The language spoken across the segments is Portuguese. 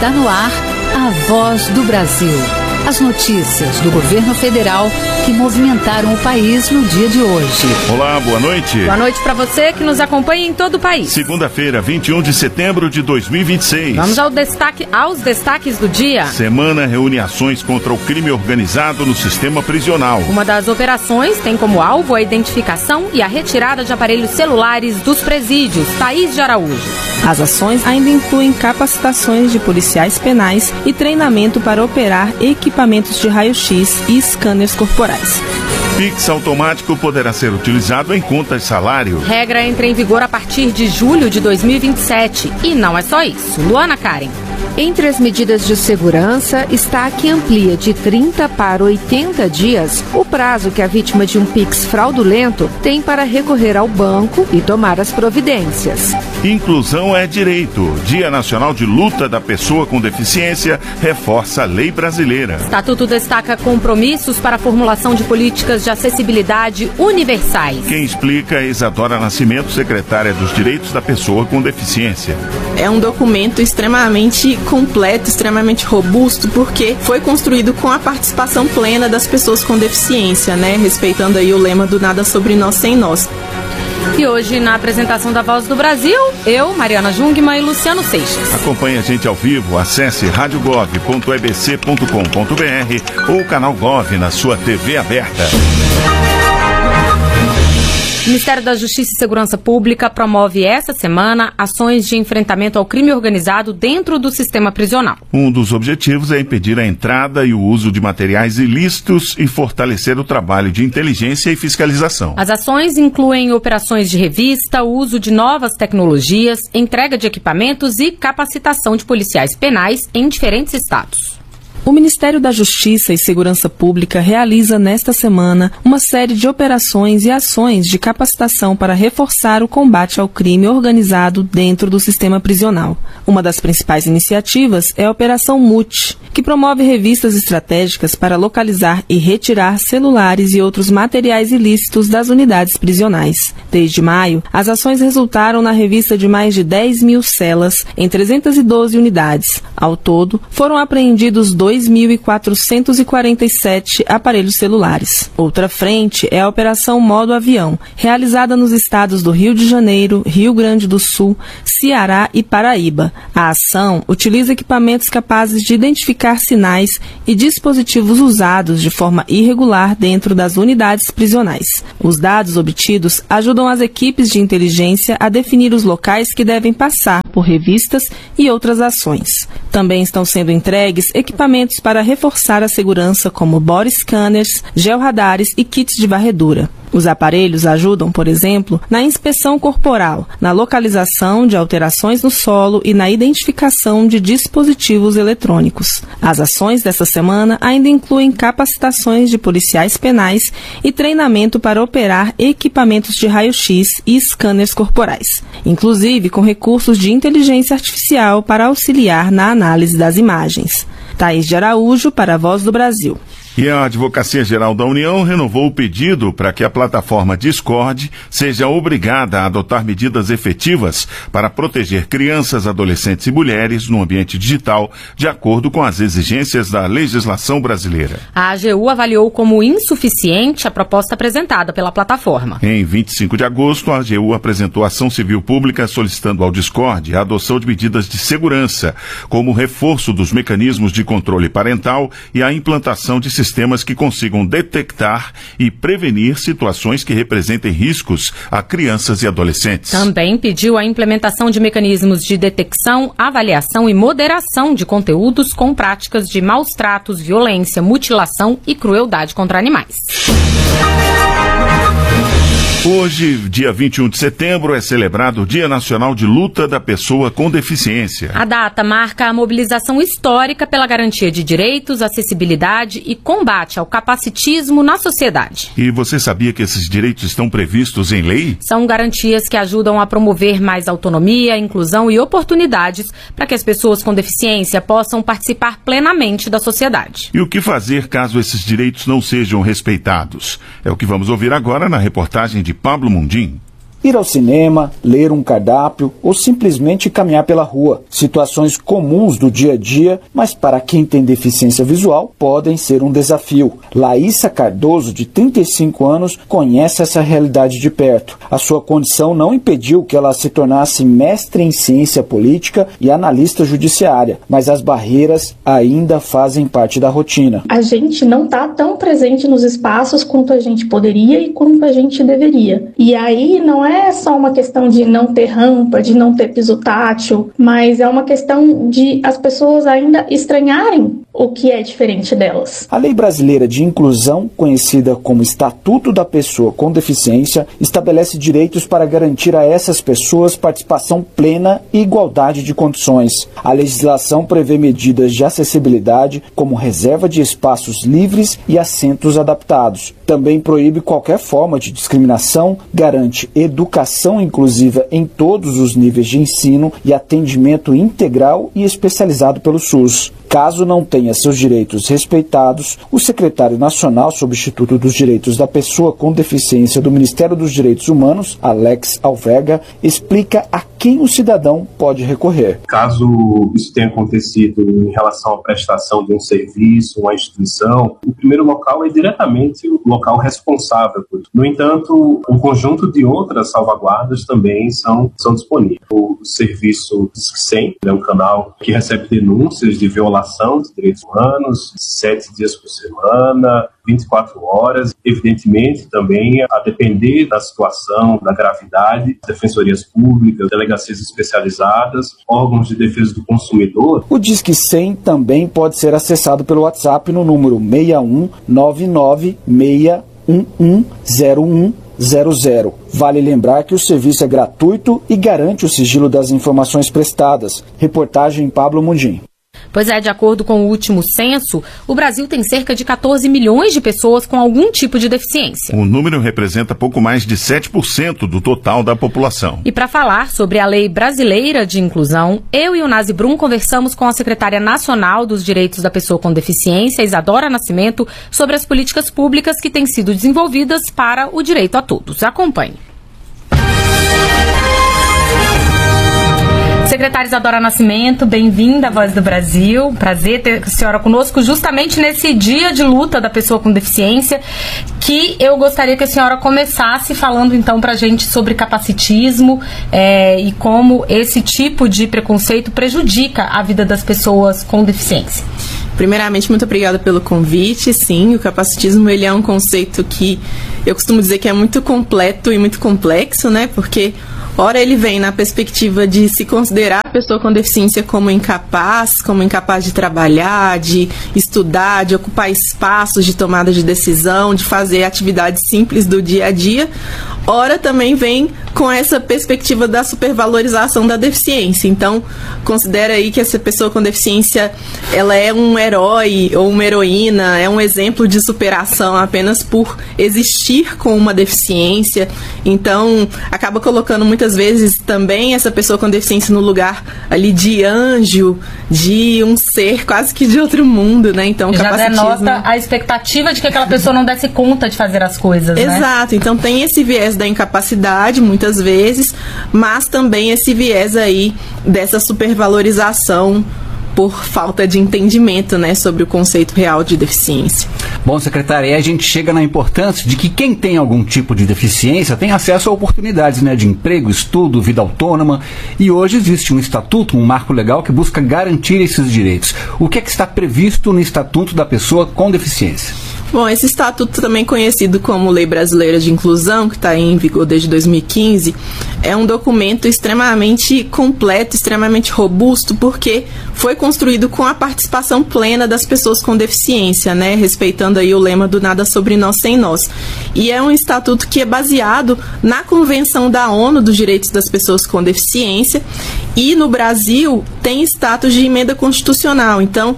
Está no ar a Voz do Brasil. As notícias do governo federal que movimentaram o país no dia de hoje. Olá, boa noite. Boa noite para você que nos acompanha em todo o país. Segunda-feira, 21 de setembro de 2026. Vamos aos destaques do dia. Semana reúne ações contra o crime organizado no sistema prisional. Uma das operações tem como alvo a identificação e a retirada de aparelhos celulares dos presídios. Thaís de Araújo. As ações ainda incluem capacitações de policiais penais e treinamento para operar equipamentos de raio-x e scanners corporais. Pix automático poderá ser utilizado em contas de salário. Regra entra em vigor a partir de julho de 2027. E não é só isso. Luana Karen. Entre as medidas de segurança está a que amplia de 30 para 80 dias o prazo que a vítima de um Pix fraudulento tem para recorrer ao banco e tomar as providências. Inclusão é direito. Dia Nacional de Luta da Pessoa com Deficiência reforça a lei brasileira. Estatuto destaca compromissos para a formulação de políticas de acessibilidade universais. Quem explica é Isadora Nascimento, secretária dos Direitos da Pessoa com Deficiência. É um documento extremamente completo, extremamente robusto, porque foi construído com a participação plena das pessoas com deficiência, né? Respeitando aí o lema do Nada Sobre Nós Sem Nós. E hoje, na apresentação da Voz do Brasil, eu, Mariana Jungmann e Luciano Seixas. Acompanhe a gente ao vivo, acesse radiogov.ebc.com.br ou o canal Gov na sua TV aberta. O Ministério da Justiça e Segurança Pública promove esta semana ações de enfrentamento ao crime organizado dentro do sistema prisional. Um dos objetivos é impedir a entrada e o uso de materiais ilícitos e fortalecer o trabalho de inteligência e fiscalização. As ações incluem operações de revista, uso de novas tecnologias, entrega de equipamentos e capacitação de policiais penais em diferentes estados. O Ministério da Justiça e Segurança Pública realiza nesta semana uma série de operações e ações de capacitação para reforçar o combate ao crime organizado dentro do sistema prisional. Uma das principais iniciativas é a Operação MUT, que promove revistas estratégicas para localizar e retirar celulares e outros materiais ilícitos das unidades prisionais. Desde maio, as ações resultaram na revista de mais de 10 mil celas em 312 unidades. Ao todo, foram apreendidos 2.447 aparelhos celulares. Outra frente é a Operação Modo Avião, realizada nos estados do Rio de Janeiro, Rio Grande do Sul, Ceará e Paraíba. A ação utiliza equipamentos capazes de identificar sinais e dispositivos usados de forma irregular dentro das unidades prisionais. Os dados obtidos ajudam as equipes de inteligência a definir os locais que devem passar por revistas e outras ações. Também estão sendo entregues equipamentos para reforçar a segurança, como body scanners, georradares e kits de varredura. Os aparelhos ajudam, por exemplo, na inspeção corporal, na localização de alterações no solo e na identificação de dispositivos eletrônicos. As ações dessa semana ainda incluem capacitações de policiais penais e treinamento para operar equipamentos de raio-x e scanners corporais, inclusive com recursos de inteligência artificial para auxiliar na análise das imagens. Thaís de Araújo, para a Voz do Brasil. E a Advocacia Geral da União renovou o pedido para que a plataforma Discord seja obrigada a adotar medidas efetivas para proteger crianças, adolescentes e mulheres no ambiente digital, de acordo com as exigências da legislação brasileira. A AGU avaliou como insuficiente a proposta apresentada pela plataforma. Em 25 de agosto, a AGU apresentou ação civil pública solicitando ao Discord a adoção de medidas de segurança, como o reforço dos mecanismos de controle parental e a implantação de sistemas que consigam detectar e prevenir situações que representem riscos a crianças e adolescentes. Também pediu a implementação de mecanismos de detecção, avaliação e moderação de conteúdos com práticas de maus tratos, violência, mutilação e crueldade contra animais. Hoje, dia 21 de setembro, é celebrado o Dia Nacional de Luta da Pessoa com Deficiência. A data marca a mobilização histórica pela garantia de direitos, acessibilidade e combate ao capacitismo na sociedade. E você sabia que esses direitos estão previstos em lei? São garantias que ajudam a promover mais autonomia, inclusão e oportunidades para que as pessoas com deficiência possam participar plenamente da sociedade. E o que fazer caso esses direitos não sejam respeitados? É o que vamos ouvir agora na reportagem de Pablo Mundim. ir ao cinema, ler um cardápio ou simplesmente caminhar pela rua. Situações comuns do dia a dia, mas para quem tem deficiência visual, podem ser um desafio. Laísa Cardoso, de 35 anos, conhece essa realidade de perto. A sua condição não impediu que ela se tornasse mestre em ciência política e analista judiciária, mas as barreiras ainda fazem parte da rotina. A gente não está tão presente nos espaços quanto a gente poderia e quanto a gente deveria. E aí não é só uma questão de não ter rampa, de não ter piso tátil, mas é uma questão de as pessoas ainda estranharem o que é diferente delas. A Lei Brasileira de Inclusão, conhecida como Estatuto da Pessoa com Deficiência, estabelece direitos para garantir a essas pessoas participação plena e igualdade de condições. A legislação prevê medidas de acessibilidade, como reserva de espaços livres e assentos adaptados. Também proíbe qualquer forma de discriminação, garante educação inclusiva em todos os níveis de ensino e atendimento integral e especializado pelo SUS. Caso não tenha seus direitos respeitados, o secretário nacional substituto dos direitos da pessoa com deficiência do Ministério dos Direitos Humanos, Alex Alverga, explica a quem o cidadão pode recorrer. Caso isso tenha acontecido em relação à prestação de um serviço, uma instituição, o primeiro local é diretamente o local responsável por isso. No entanto, um conjunto de outras salvaguardas também são disponíveis. O serviço Disque 100 é um canal que recebe denúncias de violação de direitos humanos 7 dias por semana, 24 horas. Evidentemente, também, a depender da situação, da gravidade, defensorias públicas, delegacias especializadas, órgãos de defesa do consumidor. O Disque 100 também pode ser acessado pelo WhatsApp no número 61996110100. Vale lembrar que o serviço é gratuito e garante o sigilo das informações prestadas. Reportagem Pablo Mundim. Pois é, de acordo com o último censo, o Brasil tem cerca de 14 milhões de pessoas com algum tipo de deficiência. O número representa pouco mais de 7% do total da população. E para falar sobre a Lei Brasileira de Inclusão, eu e o Nazi Brum conversamos com a secretária nacional dos Direitos da Pessoa com Deficiência, Isadora Nascimento, sobre as políticas públicas que têm sido desenvolvidas para o direito a todos. Acompanhe. Secretária Isadora Nascimento, bem-vinda à Voz do Brasil. Prazer ter a senhora conosco justamente nesse dia de luta da pessoa com deficiência, que eu gostaria que a senhora começasse falando então pra gente sobre capacitismo e como esse tipo de preconceito prejudica a vida das pessoas com deficiência. Primeiramente, muito obrigada pelo convite. Sim, o capacitismo ele é um conceito que eu costumo dizer que é muito completo e muito complexo, né? Porque ora ele vem na perspectiva de se considerar a pessoa com deficiência como incapaz de trabalhar, de estudar, de ocupar espaços de tomada de decisão, de fazer atividades simples do dia a dia. Ora também vem com essa perspectiva da supervalorização da deficiência. Então, considera aí que essa pessoa com deficiência, ela é um herói ou uma heroína, é um exemplo de superação apenas por existir com uma deficiência. Então, acaba colocando muitas vezes também essa pessoa com deficiência no lugar ali de anjo, de um ser quase que de outro mundo, né? Então, já denota a expectativa de que aquela pessoa não desse conta de fazer as coisas, né? Exato. Então, tem esse viés da incapacidade, muitas vezes, mas também esse viés aí dessa supervalorização por falta de entendimento, né, sobre o conceito real de deficiência. Bom, secretária, aí a gente chega na importância de que quem tem algum tipo de deficiência tem acesso a oportunidades, né, de emprego, estudo, vida autônoma, e hoje existe um estatuto, um marco legal que busca garantir esses direitos. O que é que está previsto no Estatuto da Pessoa com Deficiência? Bom, esse estatuto, também conhecido como Lei Brasileira de Inclusão, que está em vigor desde 2015, é um documento extremamente completo, extremamente robusto, porque foi construído com a participação plena das pessoas com deficiência, né, respeitando aí o lema do nada sobre nós sem nós. E é um estatuto que é baseado na Convenção da ONU dos Direitos das Pessoas com Deficiência, e no Brasil tem status de emenda constitucional. Então,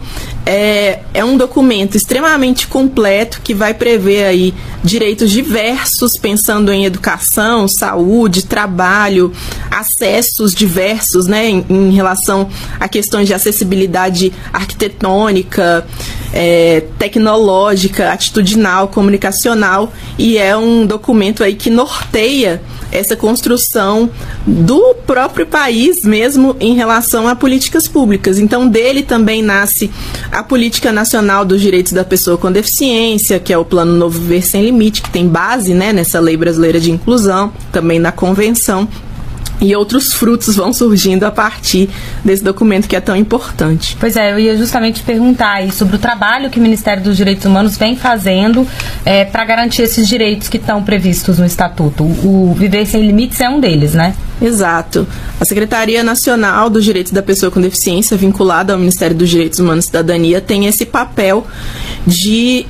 é um documento extremamente completo que vai prever aí direitos diversos, pensando em educação, saúde, trabalho, acessos diversos, né, em relação a questões de acessibilidade arquitetônica, tecnológica, atitudinal, comunicacional, e é um documento aí que norteia essa construção do próprio país mesmo em relação a políticas públicas. Então, dele também nasce a Política Nacional dos Direitos da Pessoa com Deficiência, que é o Plano Novo Viver Sem Limite, que tem base, né, nessa Lei Brasileira de Inclusão, também na Convenção. E outros frutos vão surgindo a partir desse documento que é tão importante. Pois é, eu ia justamente perguntar aí sobre o trabalho que o Ministério dos Direitos Humanos vem fazendo para garantir esses direitos que estão previstos no Estatuto. O Viver Sem Limites é um deles, né? Exato. A Secretaria Nacional dos Direitos da Pessoa com Deficiência, vinculada ao Ministério dos Direitos Humanos e Cidadania, tem esse papel de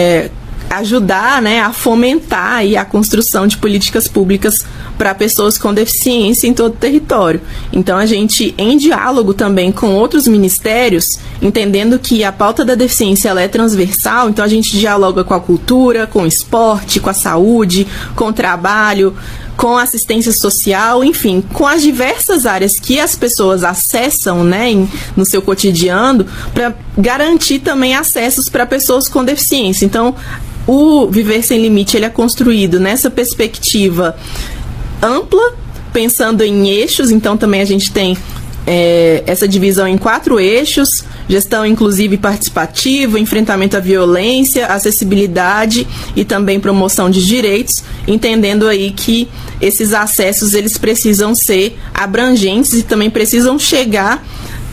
ajudar, né, a fomentar aí a construção de políticas públicas para pessoas com deficiência em todo o território. Então, a gente, em diálogo também com outros ministérios, entendendo que a pauta da deficiência ela é transversal, então a gente dialoga com a cultura, com o esporte, com a saúde, com o trabalho, com a assistência social, enfim, com as diversas áreas que as pessoas acessam, né, no seu cotidiano, para garantir também acessos para pessoas com deficiência. Então, o Viver Sem Limite ele é construído nessa perspectiva ampla, pensando em eixos. Então também a gente tem essa divisão em 4 eixos: gestão inclusiva e participativa, enfrentamento à violência, acessibilidade e também promoção de direitos, entendendo aí que esses acessos eles precisam ser abrangentes e também precisam chegar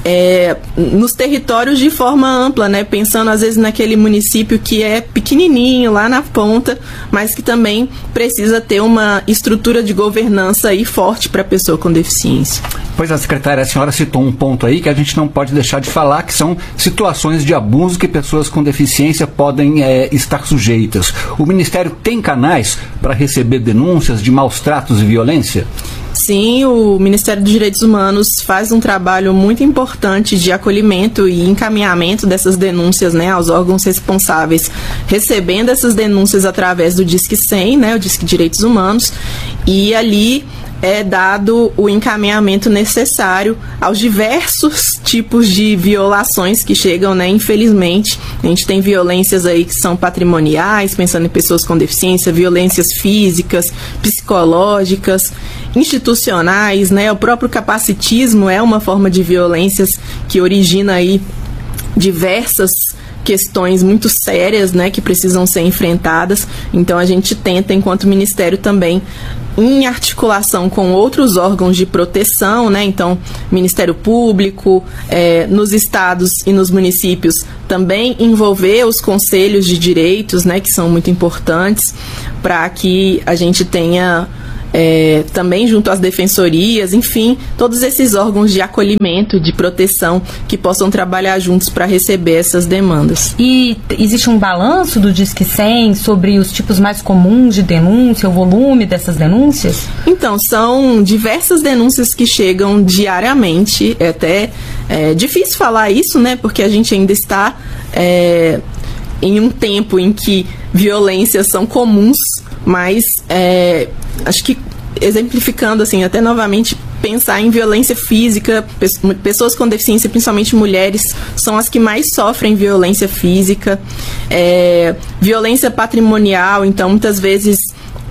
nos territórios de forma ampla, né? Pensando às vezes naquele município que é pequenininho, lá na ponta, mas que também precisa ter uma estrutura de governança aí forte para a pessoa com deficiência. Pois a secretária, a senhora citou um ponto aí que a gente não pode deixar de falar, que são situações de abuso que pessoas com deficiência podem estar sujeitas. O Ministério tem canais para receber denúncias de maus tratos e violência? Sim, o Ministério dos Direitos Humanos faz um trabalho muito importante de acolhimento e encaminhamento dessas denúncias, né, aos órgãos responsáveis, recebendo essas denúncias através do Disque 100, né, o Disque Direitos Humanos, e ali é dado o encaminhamento necessário aos diversos tipos de violações que chegam, né, infelizmente. A gente tem violências aí que são patrimoniais, pensando em pessoas com deficiência, violências físicas, psicológicas, institucionais, né, o próprio capacitismo é uma forma de violências que origina aí diversas questões muito sérias, né, que precisam ser enfrentadas. Então a gente tenta, enquanto Ministério também, em articulação com outros órgãos de proteção, né, então Ministério Público, nos estados e nos municípios, também envolver os conselhos de direitos, né, que são muito importantes para que a gente tenha também junto às defensorias, enfim, todos esses órgãos de acolhimento, de proteção, que possam trabalhar juntos para receber essas demandas. E existe um balanço do Disque 100 sobre os tipos mais comuns de denúncia, o volume dessas denúncias? Então, são diversas denúncias que chegam diariamente. É até difícil falar isso, né, porque a gente ainda está em um tempo em que violências são comuns, mas acho que, exemplificando assim, até novamente, pensar em violência física, pessoas com deficiência, principalmente mulheres, são as que mais sofrem violência física, violência patrimonial. Então muitas vezes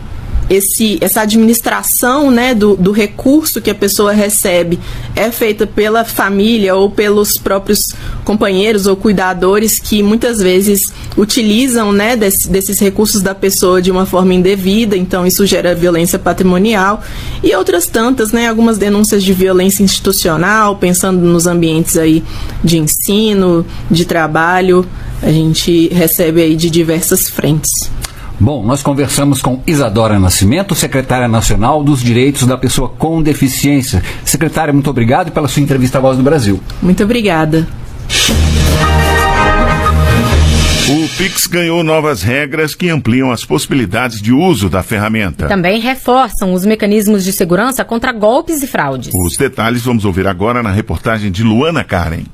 essa administração, né, do recurso que a pessoa recebe é feita pela família ou pelos próprios companheiros ou cuidadores, que muitas vezes utilizam, né, desses recursos da pessoa de uma forma indevida. Então isso gera violência patrimonial e outras tantas, né, algumas denúncias de violência institucional, pensando nos ambientes aí de ensino, de trabalho, a gente recebe aí de diversas frentes. Bom, nós conversamos com Isadora Nascimento, secretária nacional dos Direitos da Pessoa com Deficiência. Secretária, muito obrigado pela sua entrevista à Voz do Brasil. Muito obrigada. O Pix ganhou novas regras que ampliam as possibilidades de uso da ferramenta. Também reforçam os mecanismos de segurança contra golpes e fraudes. Os detalhes vamos ouvir agora na reportagem de Luana Karen.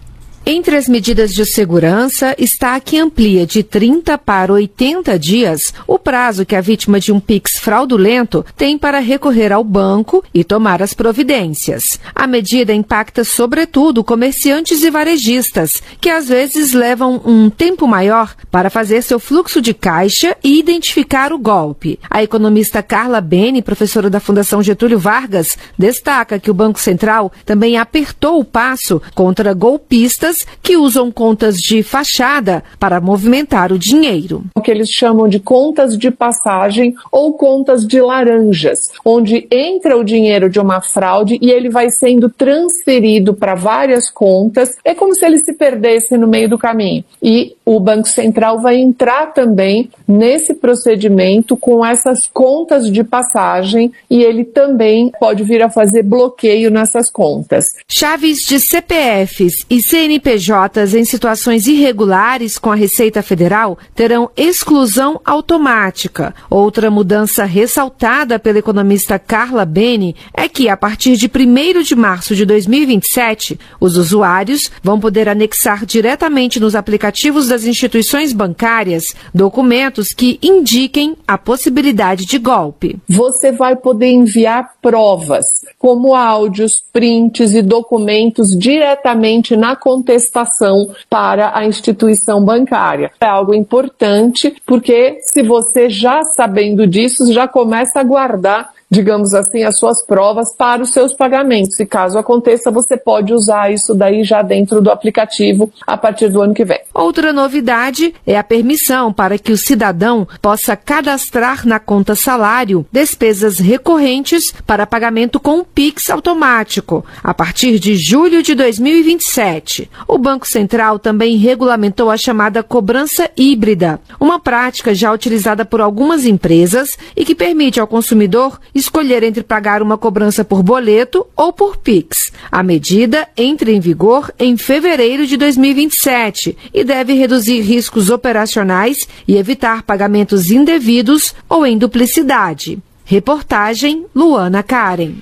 Entre as medidas de segurança está a que amplia de 30 para 80 dias o prazo que a vítima de um Pix fraudulento tem para recorrer ao banco e tomar as providências. A medida impacta sobretudo comerciantes e varejistas, que às vezes levam um tempo maior para fazer seu fluxo de caixa e identificar o golpe. A economista Carla Bene, professora da Fundação Getúlio Vargas, destaca que o Banco Central também apertou o passo contra golpistas que usam contas de fachada para movimentar o dinheiro. O que eles chamam de contas de passagem ou contas de laranjas, onde entra o dinheiro de uma fraude e ele vai sendo transferido para várias contas. É como se ele se perdesse no meio do caminho. E o Banco Central vai entrar também nesse procedimento com essas contas de passagem e ele também pode vir a fazer bloqueio nessas contas. Chaves de CPFs e CNPJs em situações irregulares com a Receita Federal terão exclusão automática. Outra mudança ressaltada pela economista Carla Bene é que, a partir de 1º de março de 2027, os usuários vão poder anexar diretamente nos aplicativos das instituições bancárias documentos que indiquem a possibilidade de golpe. Você vai poder enviar provas, como áudios, prints e documentos diretamente na contestação para a instituição bancária. É algo importante, porque se você já sabendo disso, já começa a guardar, digamos assim, as suas provas para os seus pagamentos. E caso aconteça, você pode usar isso daí já dentro do aplicativo a partir do ano que vem. Outra novidade é a permissão para que o cidadão possa cadastrar na conta salário despesas recorrentes para pagamento com o Pix automático, a partir de julho de 2027. O Banco Central também regulamentou a chamada cobrança híbrida, uma prática já utilizada por algumas empresas e que permite ao consumidor escolher entre pagar uma cobrança por boleto ou por Pix. A medida entra em vigor em fevereiro de 2027 e deve reduzir riscos operacionais e evitar pagamentos indevidos ou em duplicidade. Reportagem Luana Karen.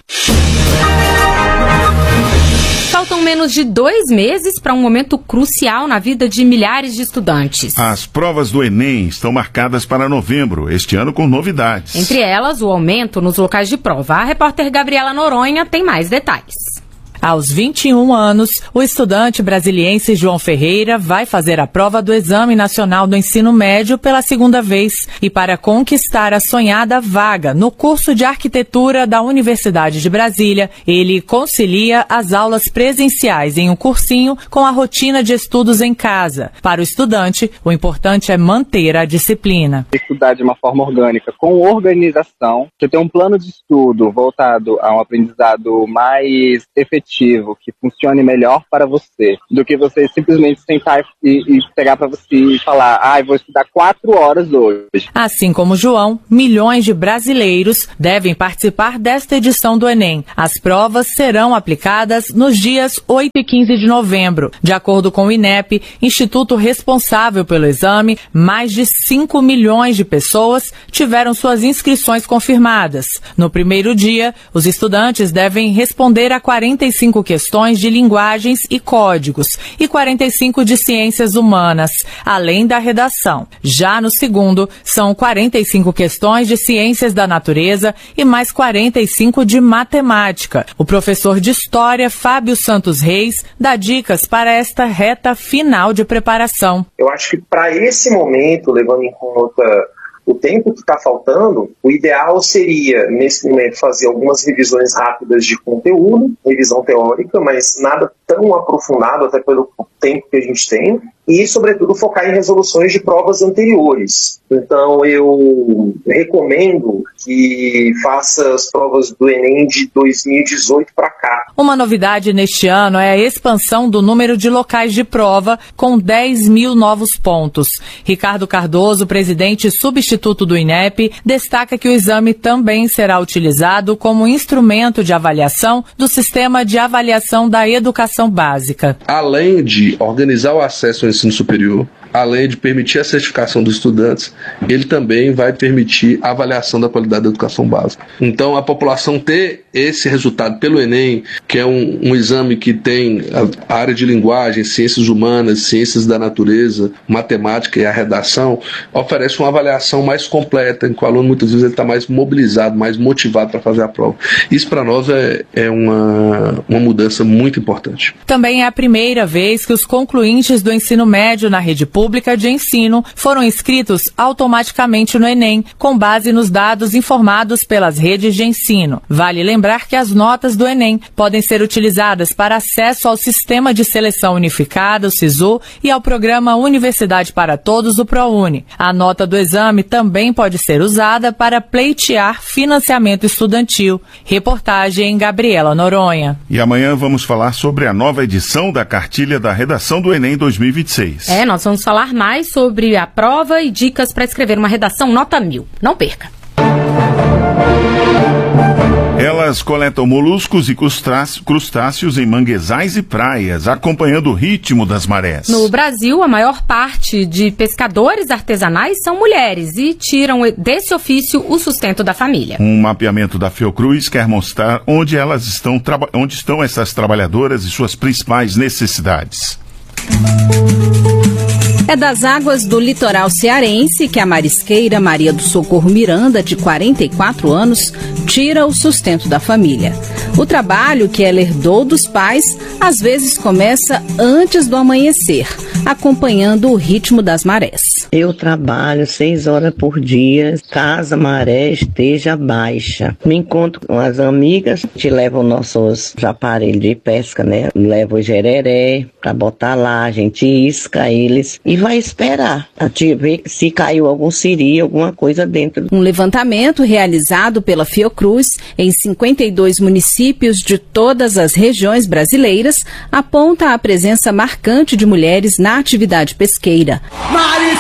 Faltam menos de 2 meses para um momento crucial na vida de milhares de estudantes. As provas do Enem estão marcadas para novembro, este ano com novidades. Entre elas, o aumento nos locais de prova. A repórter Gabriela Noronha tem mais detalhes. Aos 21 anos, o estudante brasiliense João Ferreira vai fazer a prova do Exame Nacional do Ensino Médio pela segunda vez e para conquistar a sonhada vaga no curso de arquitetura da Universidade de Brasília, ele concilia as aulas presenciais em um cursinho com a rotina de estudos em casa. Para o estudante, o importante é manter a disciplina. Estudar de uma forma orgânica, com organização, você tem um plano de estudo voltado a um aprendizado mais efetivo, que funcione melhor para você, do que você simplesmente sentar e pegar para você e falar, vou estudar 4 horas hoje. Assim como João, milhões de brasileiros devem participar desta edição do Enem. As provas serão aplicadas nos dias 8 e 15 de novembro. De acordo com o INEP, instituto responsável pelo exame, mais de 5 milhões de pessoas tiveram suas inscrições confirmadas. No primeiro dia, os estudantes devem responder a 45 questões de linguagens e códigos e 45 de ciências humanas, além da redação. Já no segundo, são 45 questões de ciências da natureza e mais 45 de matemática. O professor de História, Fábio Santos Reis, dá dicas para esta reta final de preparação. Eu acho que para esse momento, levando em conta o tempo que está faltando, o ideal seria, nesse momento, fazer algumas revisões rápidas de conteúdo, revisão teórica, mas nada tão aprofundado, até pelo tempo que a gente tem, e, sobretudo, focar em resoluções de provas anteriores. Então, eu recomendo que faça as provas do Enem de 2018 para cá. Uma novidade neste ano é a expansão do número de locais de prova, com 10 mil novos pontos. Ricardo Cardoso, presidente substituto do INEP, destaca que o exame também será utilizado como instrumento de avaliação do Sistema de Avaliação da Educação Básica. Além de organizar o acesso ao ensino superior, além de permitir a certificação dos estudantes, ele também vai permitir a avaliação da qualidade da educação básica. Então, a população ter esse resultado pelo Enem, que é um exame que tem a área de linguagem, ciências humanas, ciências da natureza, matemática e a redação, oferece uma avaliação mais completa, em que o aluno muitas vezes está mais mobilizado, mais motivado para fazer a prova. Isso para nós é uma mudança muito importante. Também é a primeira vez que os concluintes do ensino médio na rede pública de ensino foram inscritos automaticamente no Enem, com base nos dados informados pelas redes de ensino. Vale lembrar que as notas do Enem podem ser utilizadas para acesso ao Sistema de Seleção Unificada, o SISU, e ao programa Universidade para Todos, o ProUni. A nota do exame também pode ser usada para pleitear financiamento estudantil. Reportagem Gabriela Noronha. E amanhã vamos falar sobre a nova edição da cartilha da redação do Enem 2026. Nós vamos falar mais sobre a prova e dicas para escrever uma redação nota 1000. Não perca! Elas coletam moluscos e crustáceos em manguezais e praias, acompanhando o ritmo das marés. No Brasil, a maior parte de pescadores artesanais são mulheres e tiram desse ofício o sustento da família. Um mapeamento da Fiocruz quer mostrar onde estão essas trabalhadoras e suas principais necessidades. É das águas do litoral cearense que a marisqueira Maria do Socorro Miranda, de 44 anos, tira o sustento da família. O trabalho que ela herdou dos pais, às vezes começa antes do amanhecer, acompanhando o ritmo das marés. Eu trabalho 6 horas por dia, caso a maré esteja baixa. Me encontro com as amigas que levam nossos aparelhos de pesca, né? Levo o jereré para botar lá, a gente isca eles e vai esperar a te ver se caiu algum siri, alguma coisa dentro. Um levantamento realizado pela Fiocruz em 52 municípios de todas as regiões brasileiras aponta a presença marcante de mulheres na atividade pesqueira.